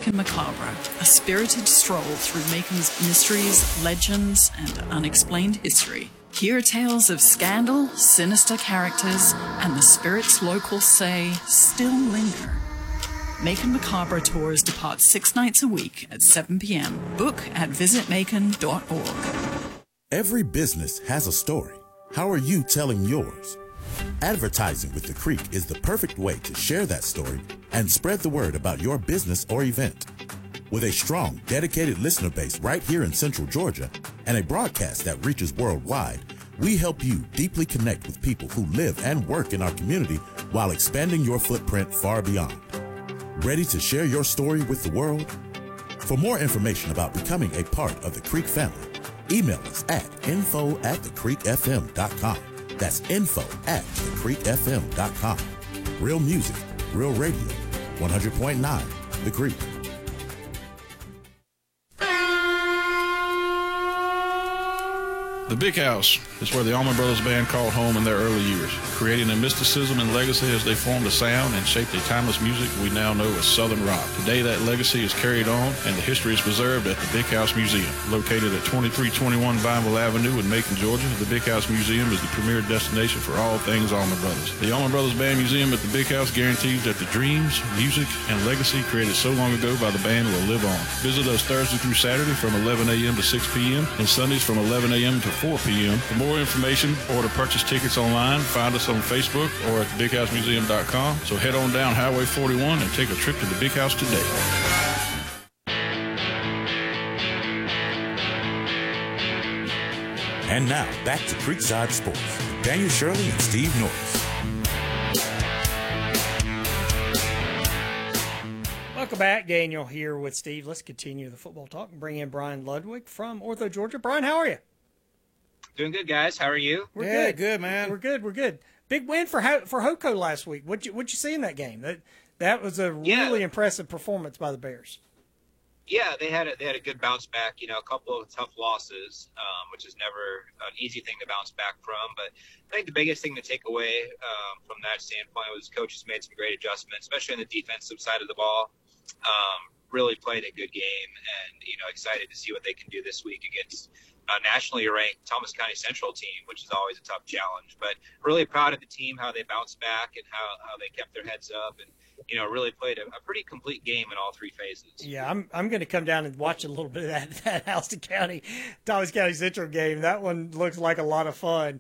Macon Macabre, a spirited stroll through Macon's mysteries, legends, and unexplained history. Hear tales of scandal, sinister characters, and the spirits locals say still linger. Macon Macabre tours depart 6 nights a week at 7 p.m. Book at visitmacon.org. Every business has a story. How are you telling yours? Advertising with The Creek is the perfect way to share that story and spread the word about your business or event. With a strong, dedicated listener base right here in Central Georgia and a broadcast that reaches worldwide, we help you deeply connect with people who live and work in our community while expanding your footprint far beyond. Ready to share your story with the world? For more information about becoming a part of the Creek family, email us at info@thecreekfm.com. That's info@thecreekfm.com. Real music, real radio, 100.9 The Creek. The Big House is where the Allman Brothers Band called home in their early years, creating a mysticism and legacy as they formed a sound and shaped a timeless music we now know as Southern rock. Today that legacy is carried on and the history is preserved at the Big House Museum. Located at 2321 Vineville Avenue in Macon, Georgia, the Big House Museum is the premier destination for all things Allman Brothers. The Allman Brothers Band Museum at the Big House guarantees that the dreams, music, and legacy created so long ago by the band will live on. Visit us Thursday through Saturday from 11 a.m. to 6 p.m. and Sundays from 11 a.m. to 4 p.m. For more information or to purchase tickets online, find us on Facebook or at thebighousemuseum.com. So head on down Highway 41 and take a trip to the Big House today. And now, back to Creekside Sports with Daniel Shirley and Steve Norris. Welcome back. Daniel here with Steve. Let's continue the football talk and bring in Brian Ludwig from Ortho, Georgia. Brian, how are you? Doing good, guys. How are you? We're good, man. We're good. Big win for Hoco last week. What'd you see in that game? That was a really impressive performance by the Bears. Yeah, they had a good bounce back. You know, a couple of tough losses, which is never an easy thing to bounce back from. But I think the biggest thing to take away from that standpoint was coaches made some great adjustments, especially on the defensive side of the ball. Really played a good game, and excited to see what they can do this week against nationally ranked Thomas County Central team, which is always a tough challenge. But really proud of the team, how they bounced back and how they kept their heads up, and really played a pretty complete game in all three phases. Yeah, I'm going to come down and watch a little bit of that Houston County, Thomas County Central game. That one looks like a lot of fun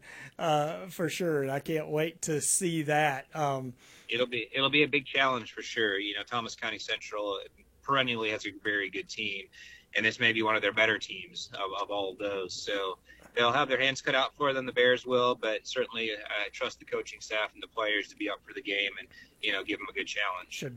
for sure, and I can't wait to see that. It'll be a big challenge for sure. Thomas County Central perennially has a very good team, and this may be one of their better teams of all of those. So they'll have their hands cut out for them, the Bears will, but certainly I trust the coaching staff and the players to be up for the game and, give them a good challenge. Should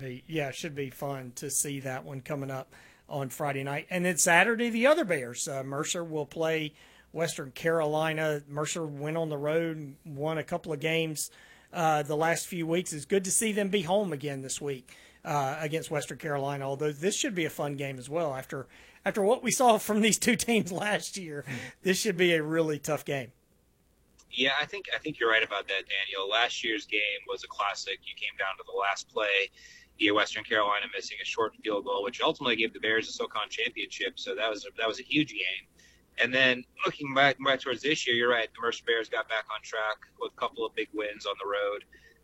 be fun to see that one coming up on Friday night. And then Saturday, the other Bears. Mercer will play Western Carolina. Mercer went on the road and won a couple of games the last few weeks. It's good to see them be home again this week against Western Carolina, although this should be a fun game as well. After what we saw from these two teams last year, this should be a really tough game. Yeah, I think you're right about that, Daniel. Last year's game was a classic. You came down to the last play, Western Carolina missing a short field goal, which ultimately gave the Bears a SoCon championship. So that was a huge game. And then looking back towards this year, you're right. The Mercer Bears got back on track with a couple of big wins on the road,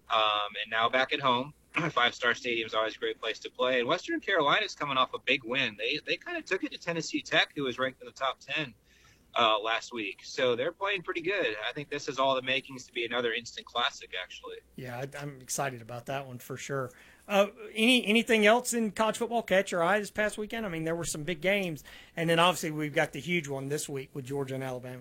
and now back at home. Five-Star Stadium is always a great place to play. And Western Carolina's coming off a big win. They kind of took it to Tennessee Tech, who was ranked in the top 10 last week. So they're playing pretty good. I think this is all the makings to be another instant classic, actually. Yeah, I'm excited about that one for sure. Anything else in college football catch your eye this past weekend? I mean, there were some big games. And then obviously we've got the huge one this week with Georgia and Alabama.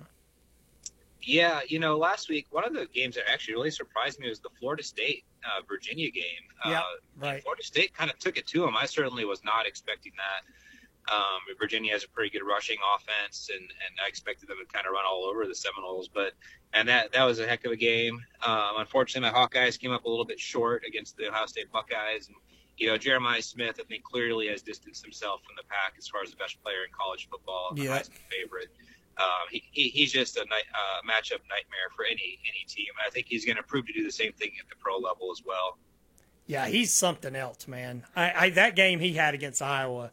Yeah, last week, one of the games that actually really surprised me was the Florida State Virginia game. Yeah, right. Florida State kind of took it to them. I certainly was not expecting that. Virginia has a pretty good rushing offense, and I expected them to kind of run all over the Seminoles. And that was a heck of a game. Unfortunately, my Hawkeyes came up a little bit short against the Ohio State Buckeyes. And, Jeremiah Smith, I think, clearly has distanced himself from the pack as far as the best player in college football, the Heisman favorite. He's just a matchup nightmare for any team. I think he's going to prove to do the same thing at the pro level as well. Yeah, he's something else, man. That game he had against Iowa